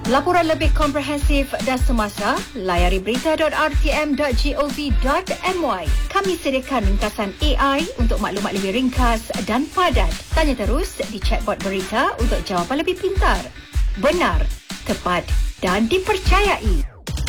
Laporan lebih komprehensif dan semasa, layari berita.rtm.gov.my. Kami sediakan ringkasan AI untuk maklumat lebih ringkas dan padat. Tanya terus di chatbot berita untuk jawapan lebih pintar, benar, tepat dan dipercayai.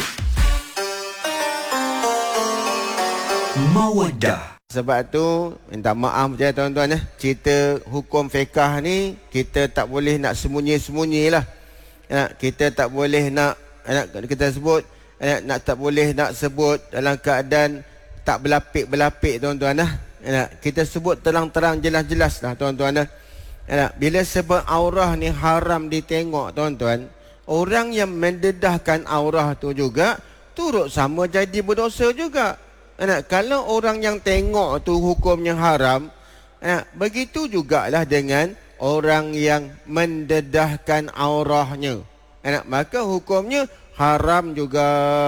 Mawaddah. Sebab tu minta maaf je tuan-tuan. Cerita hukum fiqah ni kita tak boleh nak sembunyi-sembunyi lah. Kita tak boleh nak kita sebut tak boleh nak sebut dalam keadaan tak berlapik-berlapik tuan-tuan. Kita sebut terang-terang jelas-jelas lah tuan-tuan. Bila sebut aurah ni haram ditengok tuan-tuan, orang yang mendedahkan aurah tu juga turut sama jadi berdosa juga. Kalau orang yang tengok tu hukumnya haram, begitu jugalah dengan orang yang mendedahkan aurahnya. Maka hukumnya haram juga.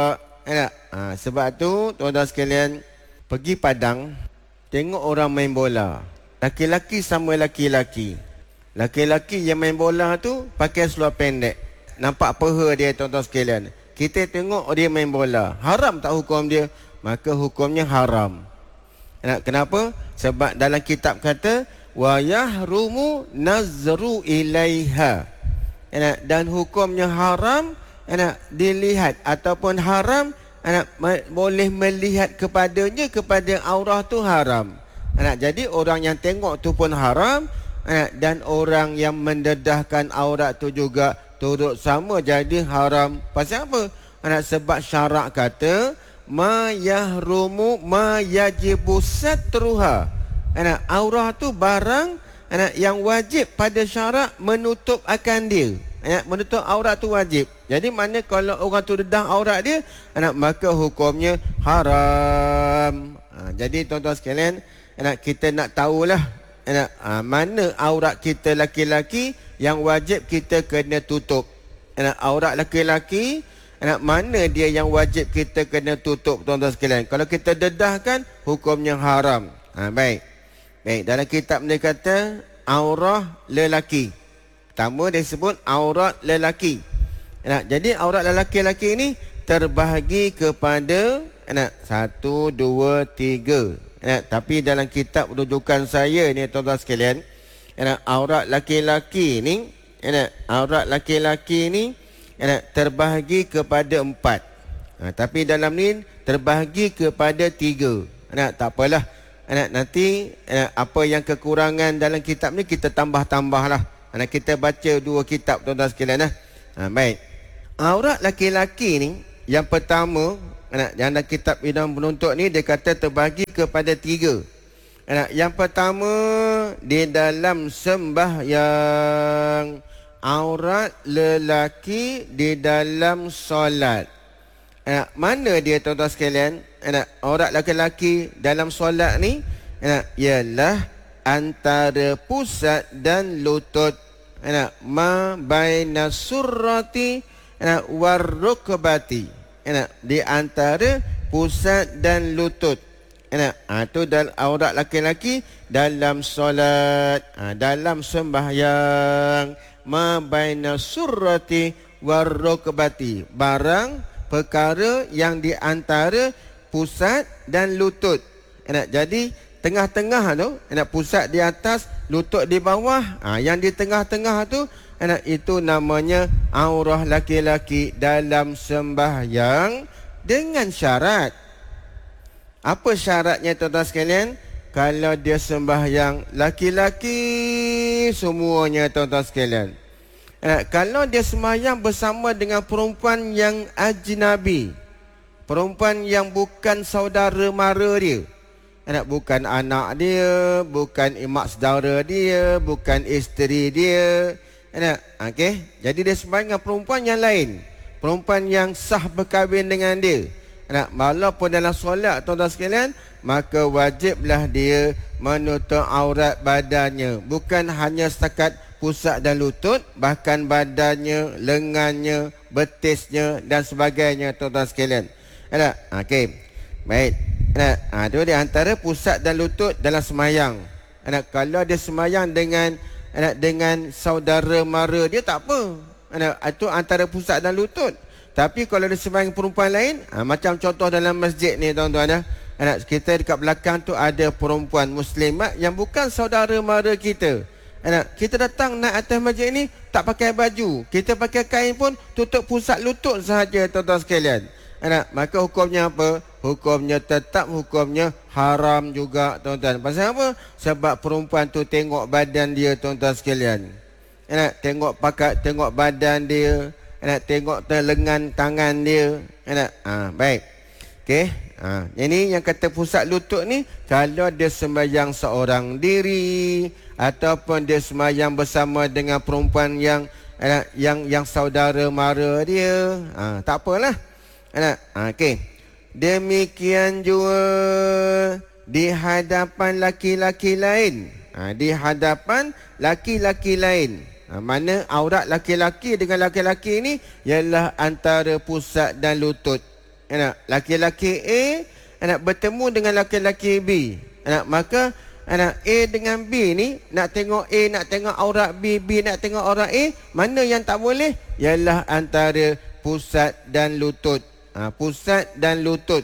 Sebab tu tuan-tuan sekalian, pergi padang, tengok orang main bola. Laki-laki sama laki-laki. Laki-laki yang main bola tu pakai seluar pendek. Nampak peha dia tuan-tuan sekalian. Kita tengok dia main bola. Haram tak hukum dia? Maka hukumnya haram. Kenapa? Sebab dalam kitab kata wa yahrumu nazru ilaiha. Dan hukumnya haram dilihat ataupun haram boleh melihat kepadanya, kepada aurah tu haram. Jadi orang yang tengok tu pun haram, dan orang yang mendedahkan aurat tu juga turut sama jadi haram. Pasal apa? Sebab syarak kata ma yahrumu ma yajibu satruha. Aurah tu barang yang wajib pada syarak menutup akan dia. Menutup aurat tu wajib. Jadi mana kalau orang tu dedah aurat dia, maka hukumnya haram. Jadi tuan-tuan sekalian, kita nak tahulah mana aurat kita laki-laki yang wajib kita kena tutup. Aurat laki-laki mana dia yang wajib kita kena tutup tuan-tuan sekalian. Kalau kita dedahkan, hukumnya haram. Baik, dalam kitab dia kata aurah lelaki. Pertama dia sebut aurat lelaki. Jadi aurat lelaki-lelaki ini terbahagi kepada 1, 2, 3. Tapi dalam kitab rujukan saya ni tuan-tuan sekalian, aurat lelaki-lelaki ni terbahagi kepada 4. Tapi dalam ni terbahagi kepada 3. Tak apalah. Nanti apa yang kekurangan dalam kitab ni kita tambah-tambahlah. Kita baca 2 kitab tuan-tuan sekalian. Baik. Aurat laki-laki ni yang pertama, yang dalam kitab Idam Penuntut ni dia kata terbahagi kepada 3. Yang pertama, di dalam sembahyang, aurat lelaki di dalam solat. Mana dia tuan-tuan sekalian? Aurat lelaki dalam solat ni ialah antara pusat dan lutut. Ma baina surrati warrukbati. Di antara pusat dan lutut. Itu dalam aurat lelaki dalam solat, dalam sembahyang. Ma baina surrati warrukbati, barang perkara yang di antara pusat dan lutut. Jadi tengah-tengah tu, pusat di atas, lutut di bawah. Yang di tengah-tengah tu, itu namanya aurah laki-laki dalam sembahyang dengan syarat. Apa syaratnya tuan-tuan sekalian? Kalau dia sembahyang laki-laki semuanya tuan-tuan sekalian. Kalau dia sembahyang bersama dengan perempuan yang ajnabi, perempuan yang bukan saudara mara dia, bukan anak dia, bukan mak saudara dia, bukan isteri dia. Okey, jadi dia sembahyang dengan perempuan yang lain, perempuan yang sah berkahwin dengan dia. Walaupun dalam solat tuan-tuan sekalian, maka wajiblah dia menutup aurat badannya. Bukan hanya setakat pusat dan lutut, bahkan badannya, lengannya, betisnya dan sebagainya tuan-tuan sekalian. Okey. Baik. Itu di antara pusat dan lutut dalam semayang. Kalau dia semayang dengan saudara mara dia tak apa. Itu antara pusat dan lutut. Tapi kalau ada sembahyang perempuan lain, macam contoh dalam masjid ni tuan-tuan, kita dekat belakang tu ada perempuan muslimat yang bukan saudara mara kita. Kita datang naik atas masjid ni tak pakai baju, kita pakai kain pun tutup pusat lutut sahaja tuan-tuan sekalian. Maka hukumnya apa? Hukumnya tetap hukumnya haram juga tuan-tuan. Pasal apa? Sebab perempuan tu tengok badan dia tuan-tuan sekalian. Tengok badan dia, tengok lengan tangan dia. Baik. Okey. Ini yang kata pusat lutut ni, kalau dia sembahyang seorang diri ataupun dia sembahyang bersama dengan perempuan yang saudara mara dia, tak apalah. Okey. Demikian juga di hadapan laki-laki lain. Di hadapan laki-laki lain. Mana aurat laki-laki dengan laki-laki ni ialah antara pusat dan lutut. Laki-laki A bertemu dengan laki-laki B. Maka A dengan B ni nak tengok A, nak tengok aurat B, B nak tengok aurat A, mana yang tak boleh? Ialah antara pusat dan lutut. Pusat dan lutut.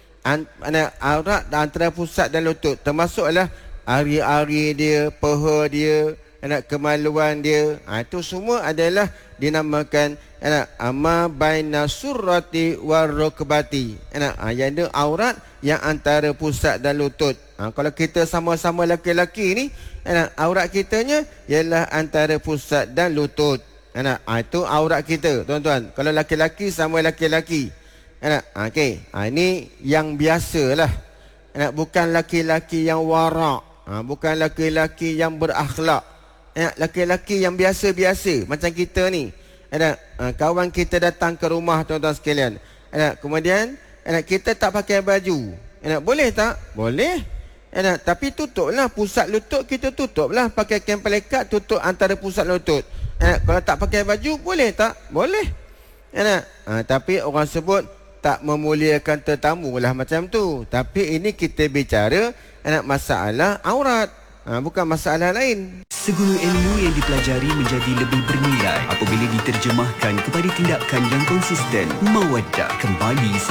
Aurat antara pusat dan lutut termasuklah ari-ari dia, paha dia, kemaluan dia. Itu semua adalah dinamakan ma baina surrati war rukbati. Yang ada aurat yang antara pusat dan lutut. Kalau kita sama-sama laki-laki ni, aurat kitanya ialah antara pusat dan lutut. Itu aurat kita tuan-tuan. Kalau laki-laki sama laki-laki. Okey. Ini yang biasalah. Bukan laki-laki yang warak. Bukan laki-laki yang berakhlak. Laki-laki yang biasa-biasa macam kita ni. Kawan kita datang ke rumah tuan-tuan sekalian. Kemudian kita tak pakai baju. Boleh tak? Boleh. Tapi tutuplah pusat lutut, kita tutuplah pakai kain pelekat, tutup antara pusat lutut. Kalau tak pakai baju boleh tak? Boleh. Tapi orang sebut tak memuliakan tetamu lah macam tu. Tapi ini kita bicara masalah aurat, bukan masalah lain. Segala ilmu yang dipelajari menjadi lebih bernilai apabila diterjemahkan kepada tindakan yang konsisten. Mawaddah kembali